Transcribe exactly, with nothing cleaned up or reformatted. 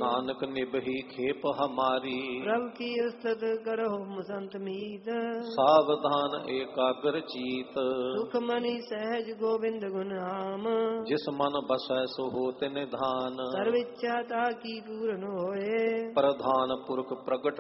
नानक निभही खेप हमारी। प्रभु की उस्तत करो मुसंत मीत, सावधान एकाग्र चीत। सुख मनि सहज गोविंद गुण नाम, जिस मन बसै सो होत निधान। सर्व इच्छा ताकी पूर्ण होए, प्रधान पुरख प्रगट